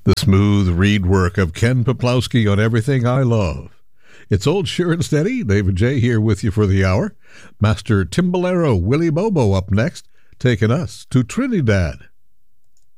The smooth reed work of Ken Peplowski on Everything I Love. It's old sure and steady. David J. here with you for the hour. Master Timbalero Willie Bobo up next, taking us to Trinidad.